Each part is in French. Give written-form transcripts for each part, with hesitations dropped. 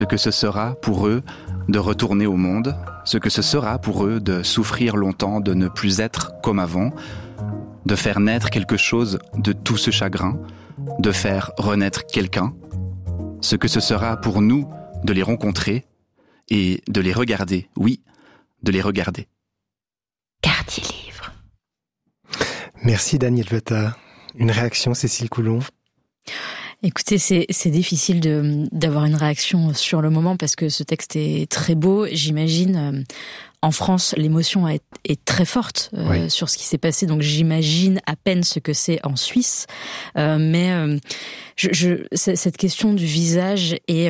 Ce que ce sera pour eux de retourner au monde, ce que ce sera pour eux de souffrir longtemps, de ne plus être comme avant, de faire naître quelque chose de tout ce chagrin, de faire renaître quelqu'un, ce que ce sera pour nous de les rencontrer et de les regarder, oui, de les regarder. Quartier Livre. Merci Daniel Vetta. Une réaction, Cécile Coulon? Écoutez, c'est difficile d'avoir une réaction sur le moment parce que ce texte est très beau. J'imagine, en France, l'émotion est très forte sur ce qui s'est passé. Donc j'imagine à peine ce que c'est en Suisse. Mais cette question du visage et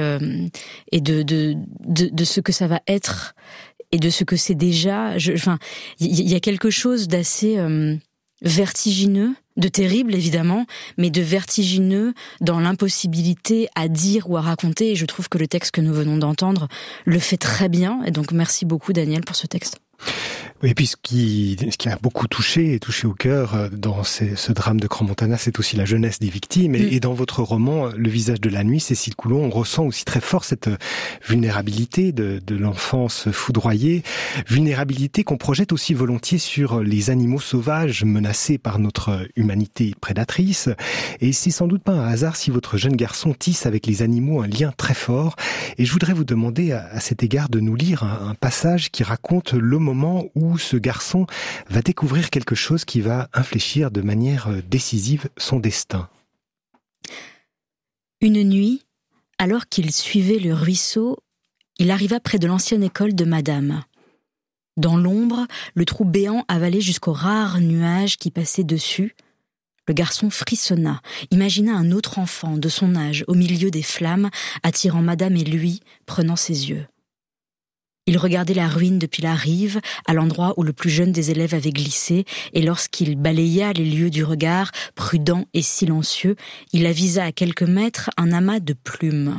de ce que ça va être et de ce que c'est déjà. Il y a quelque chose d'assez vertigineux, de terrible évidemment, mais de vertigineux dans l'impossibilité à dire ou à raconter. Et je trouve que le texte que nous venons d'entendre le fait très bien. Et donc merci beaucoup Daniel pour ce texte. Oui, et puis ce qui a beaucoup touché au cœur dans ce drame de Crans-Montana, c'est aussi la jeunesse des victimes. Et dans votre roman, Le visage de la nuit, Cécile Coulon, on ressent aussi très fort cette vulnérabilité de l'enfance foudroyée, vulnérabilité qu'on projette aussi volontiers sur les animaux sauvages menacés par notre humanité prédatrice. Et c'est sans doute pas un hasard si votre jeune garçon tisse avec les animaux un lien très fort. Et je voudrais vous demander à cet égard de nous lire un passage qui raconte le moment où ce garçon va découvrir quelque chose qui va infléchir de manière décisive son destin. Une nuit, alors qu'il suivait le ruisseau, il arriva près de l'ancienne école de Madame. Dans l'ombre, le trou béant avalé jusqu'aux rares nuages qui passaient dessus, le garçon frissonna, imagina un autre enfant de son âge au milieu des flammes, attirant Madame et lui, prenant ses yeux. Il regardait la ruine depuis la rive, à l'endroit où le plus jeune des élèves avait glissé, et lorsqu'il balaya les lieux du regard, prudent et silencieux, il avisa à quelques mètres un amas de plumes.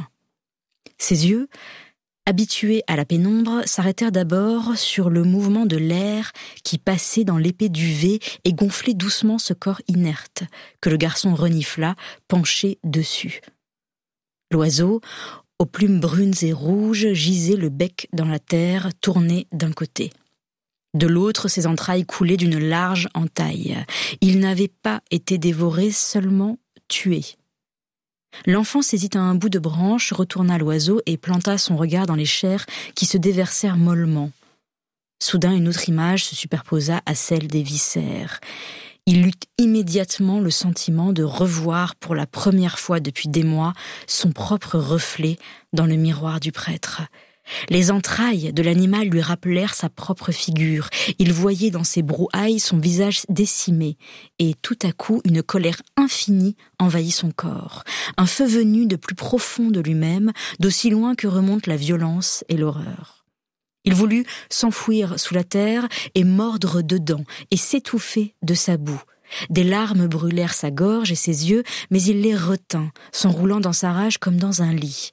Ses yeux, habitués à la pénombre, s'arrêtèrent d'abord sur le mouvement de l'air qui passait dans l'épais duvet et gonflait doucement ce corps inerte, que le garçon renifla, penché dessus. L'oiseau, aux plumes brunes et rouges, gisait le bec dans la terre, tourné d'un côté. De l'autre, ses entrailles coulaient d'une large entaille. Il n'avait pas été dévoré, seulement tué. L'enfant saisit un bout de branche, retourna l'oiseau et planta son regard dans les chairs qui se déversèrent mollement. Soudain, une autre image se superposa à celle des viscères. Il eut immédiatement le sentiment de revoir pour la première fois depuis des mois son propre reflet dans le miroir du prêtre. Les entrailles de l'animal lui rappelèrent sa propre figure. Il voyait dans ses brouhailles son visage décimé, et tout à coup une colère infinie envahit son corps. Un feu venu de plus profond de lui-même, d'aussi loin que remontent la violence et l'horreur. Il voulut s'enfouir sous la terre et mordre dedans et s'étouffer de sa boue. Des larmes brûlèrent sa gorge et ses yeux, mais il les retint, s'enroulant dans sa rage comme dans un lit.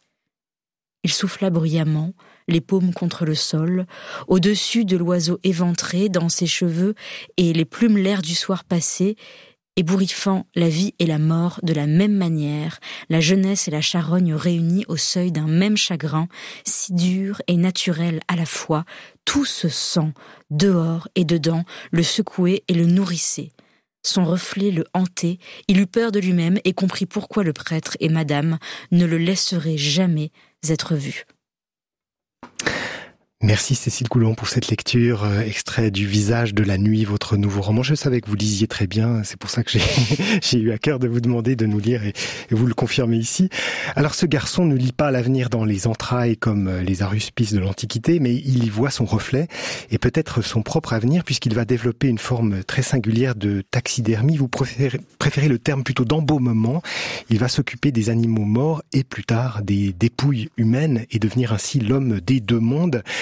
Il souffla bruyamment, les paumes contre le sol, au-dessus de l'oiseau éventré dans ses cheveux et les plumes l'air du soir passé, ébouriffant la vie et la mort de la même manière, la jeunesse et la charogne réunies au seuil d'un même chagrin, si dur et naturel à la fois, tout ce sang, dehors et dedans, le secouait et le nourrissait. Son reflet le hantait, il eut peur de lui-même et comprit pourquoi le prêtre et Madame ne le laisseraient jamais être vus. Merci Cécile Coulon pour cette lecture, extrait du Visage de la nuit, votre nouveau roman. Je savais que vous lisiez très bien, c'est pour ça que j'ai eu à cœur de vous demander de nous lire et vous le confirmez ici. Alors ce garçon ne lit pas l'avenir dans les entrailles comme les aruspices de l'Antiquité, mais il y voit son reflet et peut-être son propre avenir puisqu'il va développer une forme très singulière de taxidermie. Vous préférez le terme plutôt d'embaumement. Il va s'occuper des animaux morts et plus tard des dépouilles humaines et devenir ainsi l'homme des deux mondes.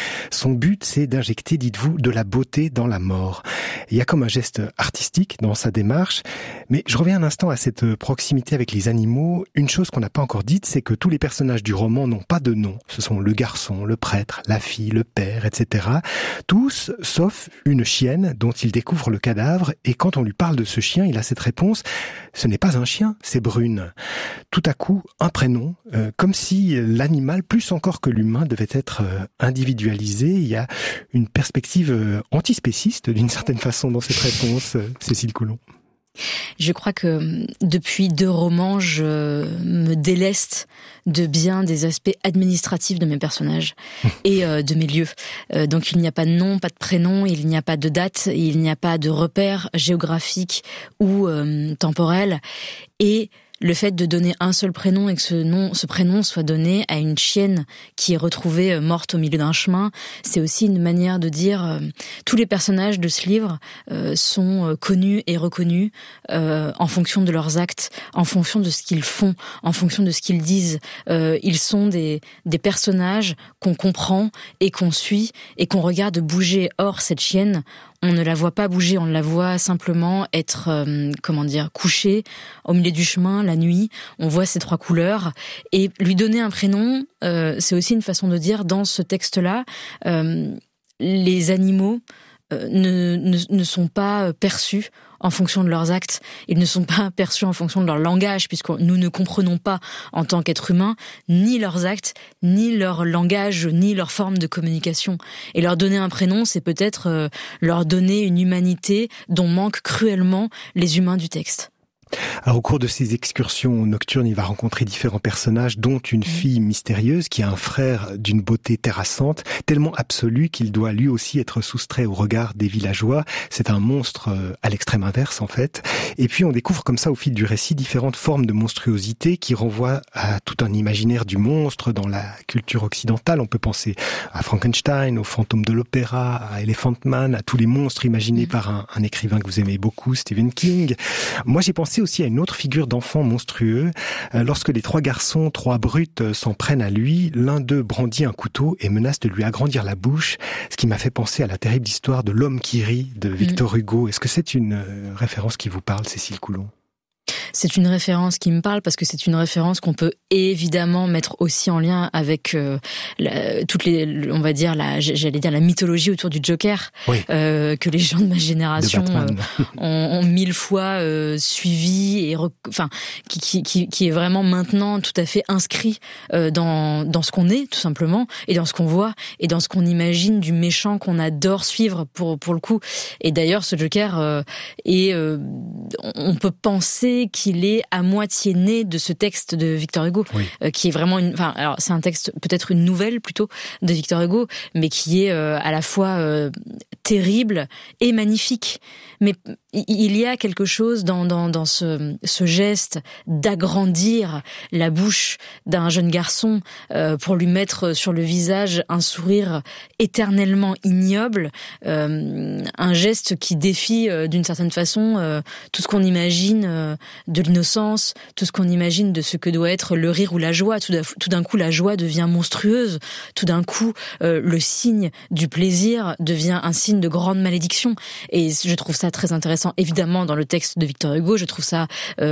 Son but, c'est d'injecter, dites-vous, de la beauté dans la mort. Il y a comme un geste artistique dans sa démarche, mais je reviens un instant à cette proximité avec les animaux. Une chose qu'on n'a pas encore dite, c'est que tous les personnages du roman n'ont pas de nom. Ce sont le garçon, le prêtre, la fille, le père, etc. Tous, sauf une chienne dont il découvre le cadavre, et quand on lui parle de ce chien, il a cette réponse: ce n'est pas un chien, c'est Brune. Tout à coup, un prénom, comme si l'animal, plus encore que l'humain, devait être individualisé. Il y a une perspective antispéciste, d'une certaine façon, dans cette réponse, Cécile Coulon. Je crois que depuis 2 romans, je me déleste de bien des aspects administratifs de mes personnages et de mes lieux. Donc il n'y a pas de nom, pas de prénom, il n'y a pas de date, il n'y a pas de repère géographique ou temporel. Et le fait de donner un seul prénom et que ce prénom soit donné à une chienne qui est retrouvée morte au milieu d'un chemin, c'est aussi une manière de dire tous les personnages de ce livre sont connus et reconnus en fonction de leurs actes, en fonction de ce qu'ils font, en fonction de ce qu'ils disent. Ils sont des personnages qu'on comprend et qu'on suit et qu'on regarde bouger. Or, cette chienne, on ne la voit pas bouger, on la voit simplement être, couchée au milieu du chemin, la nuit. On voit ces 3 couleurs. Et lui donner un prénom, c'est aussi une façon de dire, dans ce texte-là, les animaux ne sont pas perçus en fonction de leurs actes, ils ne sont pas perçus en fonction de leur langage, puisque nous ne comprenons pas en tant qu'être humain ni leurs actes, ni leur langage, ni leur forme de communication. Et leur donner un prénom, c'est peut-être leur donner une humanité dont manquent cruellement les humains du texte. Alors, au cours de ces excursions nocturnes, il va rencontrer différents personnages, dont une fille mystérieuse qui a un frère d'une beauté terrassante, tellement absolue qu'il doit lui aussi être soustrait au regard des villageois. C'est un monstre à l'extrême inverse, en fait. Et puis, on découvre comme ça, au fil du récit, différentes formes de monstruosité qui renvoient à tout un imaginaire du monstre dans la culture occidentale. On peut penser à Frankenstein, au fantôme de l'opéra, à Elephant Man, à tous les monstres imaginés par un écrivain que vous aimez beaucoup, Stephen King. Moi, j'ai pensé aussi à une autre figure d'enfant monstrueux. Lorsque les 3 garçons, 3 brutes, s'en prennent à lui, l'un d'eux brandit un couteau et menace de lui agrandir la bouche, ce qui m'a fait penser à la terrible histoire de l'homme qui rit de Victor Hugo. Est-ce que c'est une référence qui vous parle, Cécile Coulon ? C'est une référence qui me parle parce que c'est une référence qu'on peut évidemment mettre aussi en lien avec toutes les, on va dire la mythologie autour du Joker, oui. Que les gens de ma génération ont 1000 fois suivi et qui est vraiment maintenant tout à fait inscrit dans ce qu'on est tout simplement et dans ce qu'on voit et dans ce qu'on imagine du méchant qu'on adore suivre pour le coup. Et d'ailleurs ce Joker on peut penser qu'il est à moitié né de ce texte de Victor Hugo, oui. Qui est vraiment alors c'est un texte, peut-être une nouvelle plutôt, de Victor Hugo, mais qui est à la fois terrible et magnifique. Mais il y a quelque chose dans ce geste d'agrandir la bouche d'un jeune garçon pour lui mettre sur le visage un sourire éternellement ignoble, un geste qui défie d'une certaine façon tout ce qu'on imagine de l'innocence, tout ce qu'on imagine de ce que doit être le rire ou la joie. Tout d'un coup, la joie devient monstrueuse. Tout d'un coup, le signe du plaisir devient un signe de grande malédiction. Et je trouve ça très intéressant, évidemment, dans le texte de Victor Hugo. Je trouve ça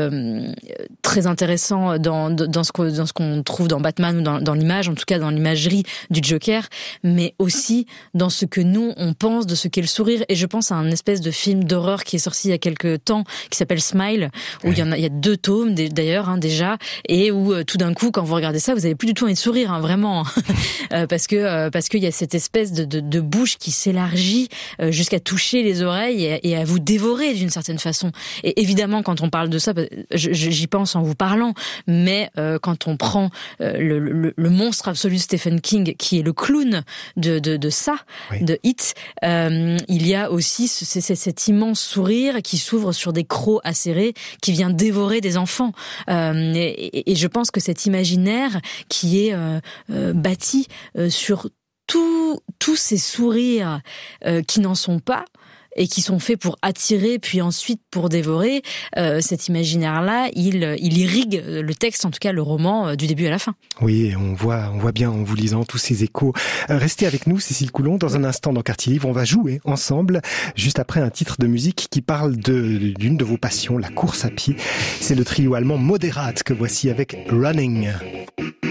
très intéressant dans ce qu'on trouve dans Batman ou dans l'image, en tout cas dans l'imagerie du Joker, mais aussi dans ce que nous, on pense de ce qu'est le sourire. Et je pense à un espèce de film d'horreur qui est sorti il y a quelques temps, qui s'appelle Smile, où il y a 2 tomes d'ailleurs déjà, et où tout d'un coup, quand vous regardez ça, vous avez plus du tout envie de sourire, vraiment, parce qu'il y a cette espèce de bouche qui s'élargit jusqu'à toucher les oreilles et à vous dévorer d'une certaine façon. Et évidemment, quand on parle de ça, j'y pense en vous parlant, mais quand on prend le monstre absolu de Stephen King, qui est le clown de ça, oui. de It, il y a aussi cet immense sourire qui s'ouvre sur des crocs acérés, qui vient dévorer des enfants. Et je pense que cet imaginaire qui est bâti sur tous ces sourires qui n'en sont pas, et qui sont faits pour attirer puis ensuite pour dévorer, cet imaginaire-là, il irrigue le texte, en tout cas le roman, du début à la fin. Oui, et on voit bien en vous lisant tous ces échos. Restez avec nous, Cécile Coulon. Dans un instant, dans Quartier Livre, on va jouer ensemble, juste après un titre de musique qui parle d'une de vos passions, la course à pied. C'est le trio allemand Moderat que voici avec Running.